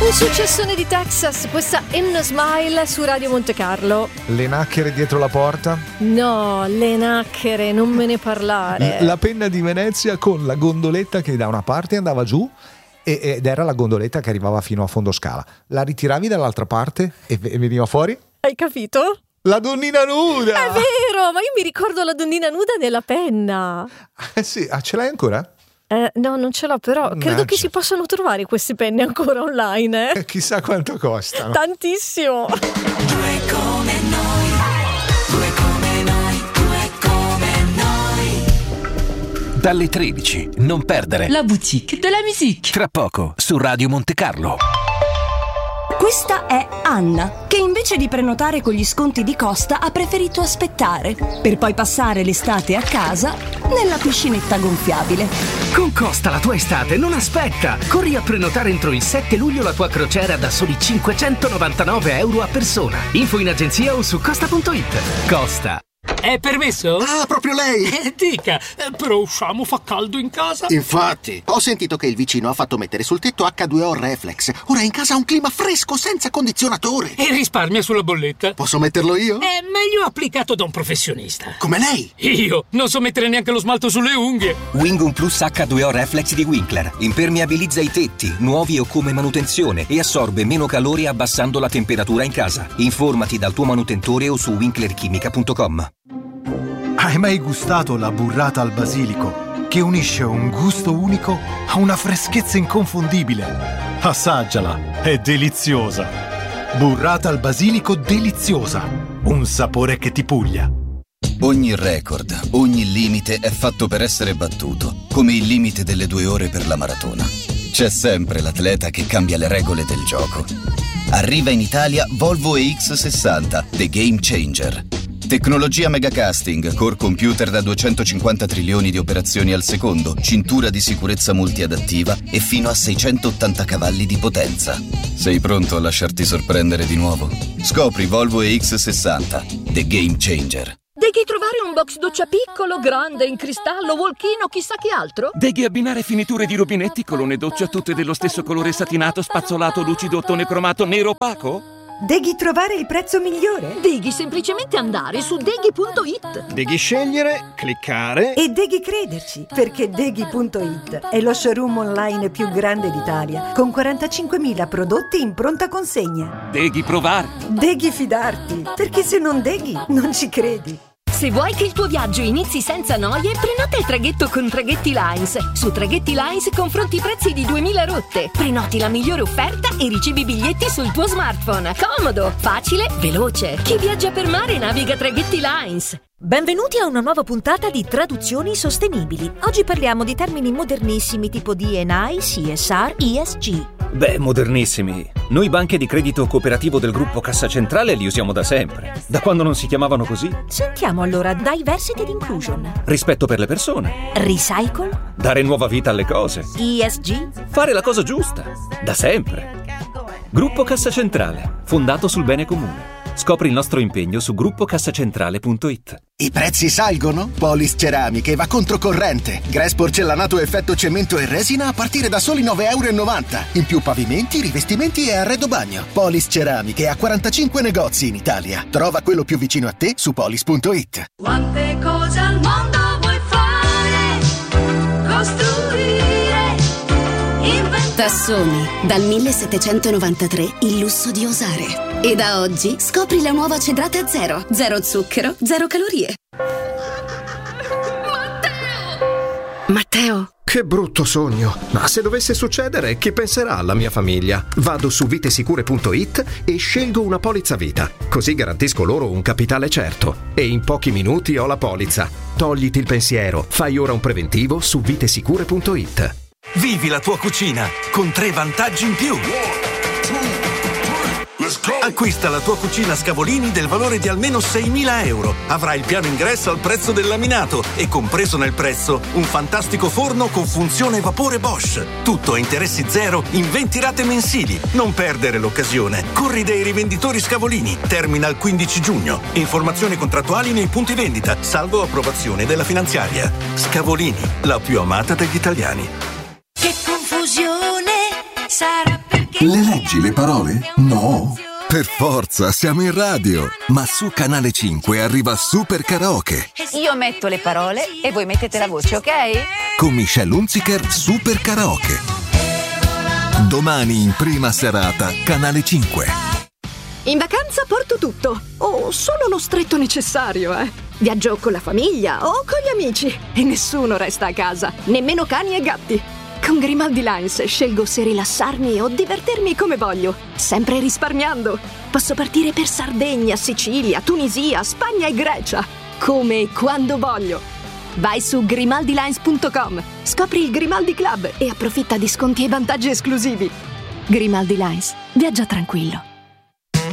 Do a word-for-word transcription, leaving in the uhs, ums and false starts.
Un successone di Texas, questa In a Smile su Radio Monte Carlo. Le nacchere dietro la porta? No, le nacchere, non me ne parlare. La penna di Venezia con la gondoletta che da una parte andava giù ed era la gondoletta che arrivava fino a fondo scala. La ritiravi dall'altra parte e veniva fuori? Hai capito? La donnina nuda! È vero, ma io mi ricordo la donnina nuda della penna. Eh sì, ah, ce l'hai ancora? Eh, no, non ce l'ho, però credo Mannaggia. che si possano trovare queste penne ancora online, eh? Eh, chissà quanto costano. Tantissimo. Due come noi, due come noi, due come noi. Dalle tredici, non perdere La boutique de la musique. Tra poco su Radio Monte Carlo. Questa è Anna, che invece di prenotare con gli sconti di Costa ha preferito aspettare, per poi passare l'estate a casa nella piscinetta gonfiabile. Con Costa la tua estate non aspetta! Corri a prenotare entro il sette luglio la tua crociera da soli cinquecentonovantanove euro a persona. Info in agenzia o su costa punto it. Costa. È permesso? Ah, proprio lei! Eh, dica, eh, però usciamo, fa caldo in casa. Infatti, ho sentito che il vicino ha fatto mettere sul tetto acca due o Reflex. Ora in casa ha un clima fresco senza condizionatore. E risparmia sulla bolletta. Posso metterlo io? È meglio applicato da un professionista. Come lei? Io non so mettere neanche lo smalto sulle unghie. Wingum Plus acca due o Reflex di Winkler impermeabilizza i tetti, nuovi o come manutenzione, e assorbe meno calore abbassando la temperatura in casa. Informati dal tuo manutentore o su winkler chimica punto com. Hai mai gustato la burrata al basilico, che unisce un gusto unico a una freschezza inconfondibile? Assaggiala, è deliziosa. Burrata al basilico deliziosa, un sapore che ti puglia. Ogni record, ogni limite è fatto per essere battuto, come il limite delle due ore per la maratona. C'è sempre l'atleta che cambia le regole del gioco. Arriva in Italia Volvo E X sessanta, The Game Changer. Tecnologia megacasting, core computer da duecentocinquanta trilioni di operazioni al secondo, cintura di sicurezza multiadattiva e fino a seicentottanta cavalli di potenza. Sei pronto a lasciarti sorprendere di nuovo? Scopri Volvo E X sessanta, The Game Changer. Devi trovare un box doccia piccolo, grande, in cristallo, walk-in o chissà che altro? Devi abbinare finiture di rubinetti, colonne doccia tutte dello stesso colore satinato, spazzolato, lucido, ottone cromato, nero opaco? Devi trovare il prezzo migliore? Devi semplicemente andare su deghi punto it. Devi scegliere, cliccare e devi crederci, perché deghi punto it è lo showroom online più grande d'Italia, con quarantacinquemila prodotti in pronta consegna. Devi provare. Devi fidarti, perché se non deghi non ci credi. Se vuoi che il tuo viaggio inizi senza noie, prenota il traghetto con Traghetti Lines. Su Traghetti Lines confronti i prezzi di duemila rotte. Prenoti la migliore offerta e ricevi i biglietti sul tuo smartphone. Comodo, facile, veloce. Chi viaggia per mare naviga Traghetti Lines. Benvenuti a una nuova puntata di Traduzioni Sostenibili. Oggi parliamo di termini modernissimi tipo D and I, C S R, E S G. Beh, modernissimi. Noi banche di credito cooperativo del gruppo Cassa Centrale li usiamo da sempre. Da quando non si chiamavano così. Sentiamo allora Diversity and Inclusion. Rispetto per le persone. Recycle. Dare nuova vita alle cose. E S G. Fare la cosa giusta. Da sempre. Gruppo Cassa Centrale, fondato sul bene comune. Scopri il nostro impegno su gruppo cassacentrale punto it. I prezzi salgono? Polis Ceramiche va controcorrente. Grass porcellanato effetto cemento e resina a partire da soli nove virgola novanta euro. In più pavimenti, rivestimenti e arredo bagno. Polis Ceramiche ha quarantacinque negozi in Italia. Trova quello più vicino a te su polis punto it. Quante cose al mondo vuoi fare? Costruire, inventare. Tassoni, dal millesettecentonovantatré il lusso di osare. E da oggi scopri la nuova cedrata zero, zero zucchero, zero calorie. Matteo! Matteo! Che brutto sogno! Ma se dovesse succedere, chi penserà alla mia famiglia? Vado su vitesicure punto it e scelgo una polizza vita. Così garantisco loro un capitale certo. E in pochi minuti ho la polizza. Togliti il pensiero. Fai ora un preventivo su vitesicure punto it. Vivi la tua cucina con tre vantaggi in più. Acquista la tua cucina Scavolini del valore di almeno seimila euro. Avrai il piano ingresso al prezzo del laminato e compreso nel prezzo un fantastico forno con funzione vapore Bosch. Tutto a interessi zero in venti rate mensili. Non perdere l'occasione. Corri dai rivenditori Scavolini. Termina il quindici giugno. Informazioni contrattuali nei punti vendita, salvo approvazione della finanziaria. Scavolini, la più amata degli italiani. Che confusione sarà perché Le leggi le parole? No. Per forza, siamo in radio. Ma su Canale cinque arriva Super Karaoke. Io metto le parole e voi mettete la voce, ok? Con Michelle Hunziker, Super Karaoke. Domani in prima serata, Canale cinque. In vacanza porto tutto, o solo lo stretto necessario, eh. Viaggio con la famiglia o con gli amici e nessuno resta a casa, nemmeno cani e gatti. Con Grimaldi Lines scelgo se rilassarmi o divertirmi come voglio, sempre risparmiando. Posso partire per Sardegna, Sicilia, Tunisia, Spagna e Grecia, come e quando voglio. Vai su grimaldi lines punto com, scopri il Grimaldi Club e approfitta di sconti e vantaggi esclusivi. Grimaldi Lines, viaggia tranquillo.